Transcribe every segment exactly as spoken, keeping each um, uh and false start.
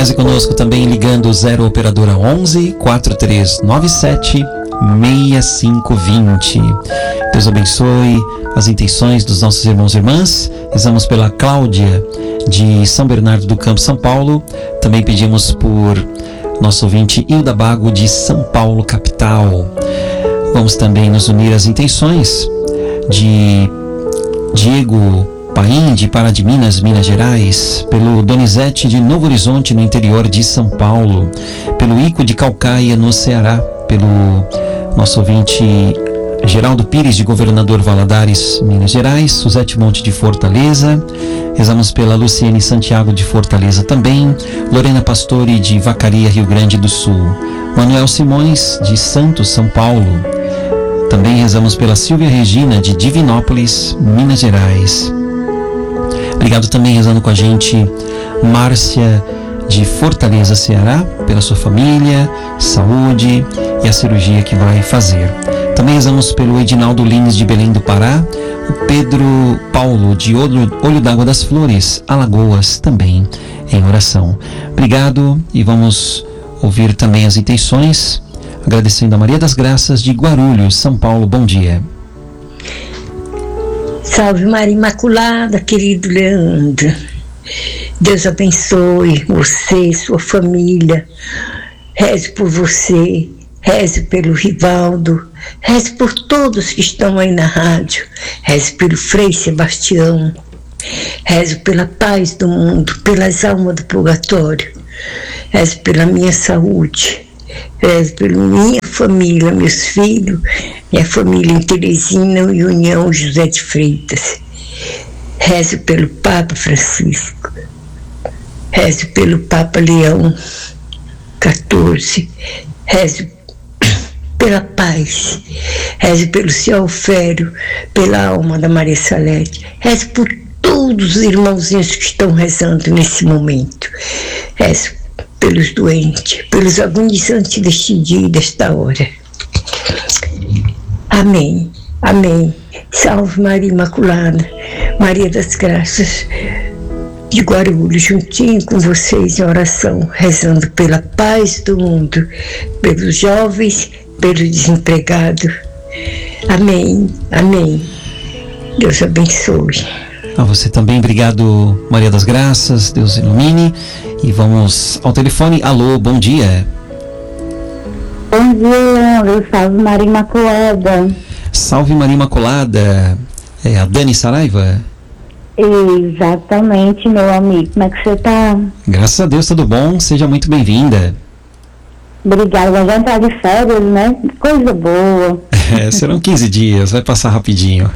Reze conosco também ligando o zero operadora onze, quatro três nove sete, seis cinco dois zero. Deus abençoe as intenções dos nossos irmãos e irmãs. Rezamos pela Cláudia de São Bernardo do Campo, São Paulo. Também pedimos por nosso ouvinte Hilda Bago de São Paulo, capital. Vamos também nos unir às intenções de Diego Paim de Pará de Minas, Minas Gerais, pelo Donizete de Novo Horizonte, no interior de São Paulo, pelo Ico de Calcaia, no Ceará, pelo nosso ouvinte Geraldo Pires de Governador Valadares, Minas Gerais, Suzete Monte de Fortaleza. Rezamos pela Luciene Santiago de Fortaleza também, Lorena Pastore de Vacaria, Rio Grande do Sul, Manuel Simões de Santos, São Paulo. Também rezamos pela Silvia Regina de Divinópolis, Minas Gerais. Obrigado também, rezando com a gente, Márcia de Fortaleza, Ceará, pela sua família, saúde e a cirurgia que vai fazer. Também rezamos pelo Edinaldo Lins de Belém do Pará, o Pedro Paulo de Olho, Olho d'Água das Flores, Alagoas, também em oração. Obrigado, e vamos ouvir também as intenções, agradecendo a Maria das Graças de Guarulhos, São Paulo. Bom dia. Salve Maria Imaculada, querido Leandro. Deus abençoe você, sua família. Reze por você, reze pelo Rivaldo, reze por todos que estão aí na rádio, reze pelo Frei Sebastião, reze pela paz do mundo, pelas almas do purgatório, reze pela minha saúde, reze pela minha família, meus filhos, minha família em Teresina e União José de Freitas. Reze pelo Papa Francisco, reze pelo Papa Leão quatorze, reze pela paz, reze pelo seu Alfério, pela alma da Maria Salete, reze por todos os irmãozinhos que estão rezando nesse momento, reze pelos doentes, pelos agonizantes deste dia e desta hora. Amém, amém. Salve Maria Imaculada, Maria das Graças de Guarulhos, juntinho com vocês em oração, rezando pela paz do mundo, pelos jovens, pelos desempregados. Amém, amém. Deus abençoe. A você também, obrigado, Maria das Graças, Deus ilumine. E vamos ao telefone. Alô, bom dia. Bom dia, Leandro. Salve Maria Imaculada. Salve Maria Imaculada. É a Dani Saraiva? Exatamente, meu amigo. Como é que você tá? Graças a Deus, tudo bom? Seja muito bem-vinda. Obrigada. Já entrar de férias, né? Coisa boa. É, serão quinze dias, vai passar rapidinho.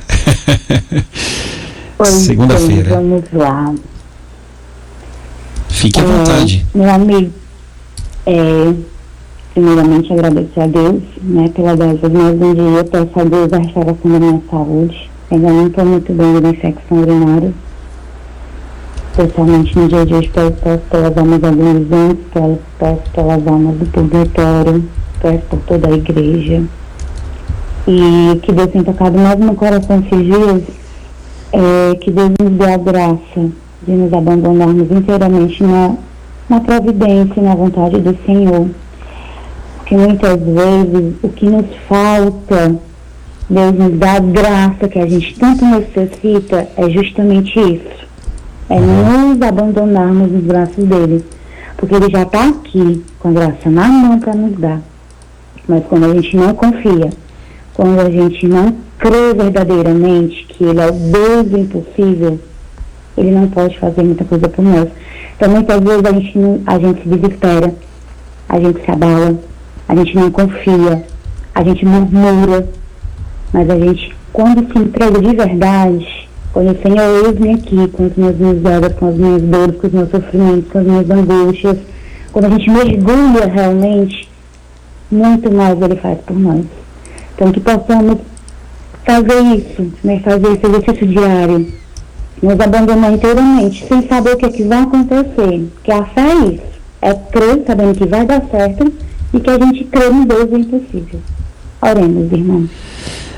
Segunda-feira. Vamos lá. Fique à é, vontade. Meu amigo, é, primeiramente agradecer a Deus, né, pela graça de mais um dia, peço a Deus a restauração da minha saúde. Ainda não estou muito bem da infecção urinária, especialmente no dia de hoje. Peço, peço pelas almas agonizantes, peço, peço pelas almas do purgatório, peço por toda a igreja. E que Deus tenha tocado mais no coração esses dias, é, que Deus nos dê a graça de nos abandonarmos inteiramente na, na providência e na vontade do Senhor. Porque muitas vezes o que nos falta, Deus nos dá a graça que a gente tanto necessita, é justamente isso. É nos abandonarmos nos braços dele. Porque ele já está aqui, com a graça na mão para nos dar. Mas quando a gente não confia, quando a gente não crê verdadeiramente que ele é o Deus do impossível, ele não pode fazer muita coisa por nós. Então muitas vezes a gente, não, a gente se desespera, a gente se abala, a gente não confia, a gente murmura, mas a gente, quando se entrega de verdade, quando o Senhor, eis-me aqui, com as minhas misérias, com as minhas dores, com os meus sofrimentos, com as minhas angústias, quando a gente mergulha realmente, muito mais ele faz por nós. Então que possamos fazer isso, né, fazer esse exercício diário, nos abandonar inteiramente, sem saber o que, é que vai acontecer. Porque a fé é isso, é crer sabendo que vai dar certo e que a gente crê no Deus do impossível. Oremos, irmãos.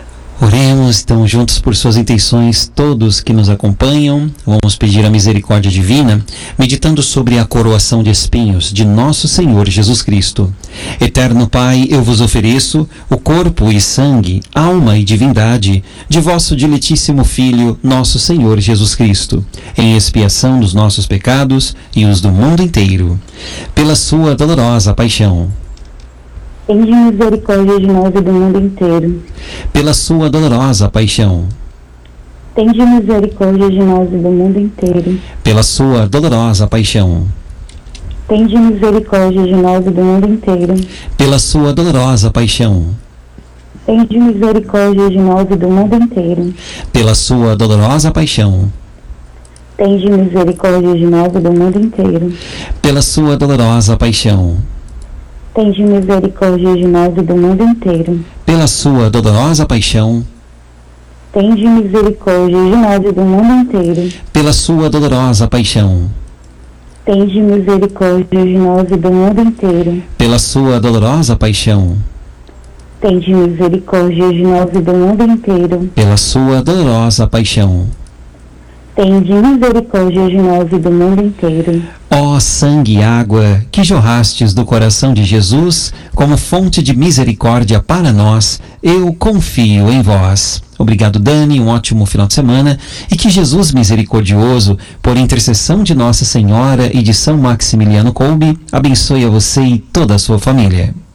Oremos então juntos por suas intenções, todos que nos acompanham. Vamos pedir a misericórdia divina, meditando sobre a coroação de espinhos de nosso Senhor Jesus Cristo. Eterno Pai, eu vos ofereço o corpo e sangue, alma e divindade de vosso diletíssimo Filho, nosso Senhor Jesus Cristo, em expiação dos nossos pecados e os do mundo inteiro. Pela sua dolorosa paixão, tende misericórdia de nós e do mundo inteiro. pela sua dolorosa paixão, Tende misericórdia de nós e do mundo inteiro. pela sua dolorosa paixão, Tende misericórdia de nós e do mundo inteiro. pela sua dolorosa paixão, Tende misericórdia de nós e do mundo inteiro. pela sua dolorosa paixão, Tende misericórdia de nós e do mundo inteiro. pela sua dolorosa paixão, Tende misericórdia de nós e do mundo inteiro. pela sua dolorosa paixão, Tende misericórdia de nós e do mundo inteiro. pela sua dolorosa paixão, Tende misericórdia de nós e do mundo inteiro. pela sua dolorosa paixão, Tende misericórdia de nós e do mundo inteiro. pela sua dolorosa paixão. Tende misericórdia de nós e do mundo inteiro. Ó sangue e água que jorrastes do coração de Jesus como fonte de misericórdia para nós, eu confio em vós. Obrigado, Dani, um ótimo final de semana e que Jesus misericordioso, por intercessão de Nossa Senhora e de São Maximiliano Kolbe, abençoe a você e toda a sua família.